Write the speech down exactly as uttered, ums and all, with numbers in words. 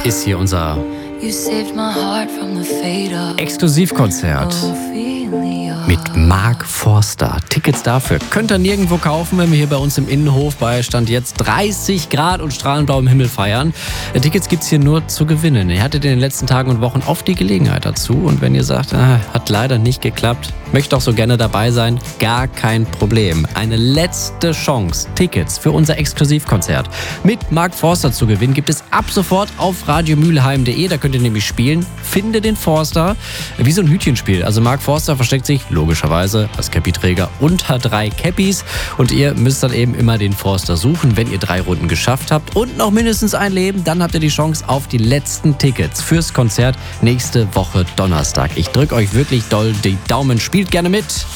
ist hier unser Exklusivkonzert mit Mark Forster. Tickets dafür könnt ihr nirgendwo kaufen, wenn wir hier bei uns im Innenhof bei Stand jetzt dreißig Grad und strahlend blauem Himmel feiern. Tickets gibt's hier nur zu gewinnen. Ihr hattet in den letzten Tagen und Wochen oft die Gelegenheit dazu. Und wenn ihr sagt, ah, hat leider nicht geklappt, möchte auch so gerne dabei sein, gar kein Problem. Eine letzte Chance, Tickets für unser Exklusivkonzert mit Mark Forster zu gewinnen, gibt es ab sofort auf radio mülheim punkt de. Da könnt ihr nämlich spielen. Finde den Forster. Wie so ein Hütchenspiel. Also Mark Forster versteckt sich logischerweise als Cappy-Träger unter drei Cappies. Und ihr müsst dann eben immer den Forster suchen. Wenn ihr drei Runden geschafft habt und noch mindestens ein Leben, dann habt ihr die Chance auf die letzten Tickets fürs Konzert nächste Woche Donnerstag. Ich drücke euch wirklich doll die Daumen. Spielt gerne mit.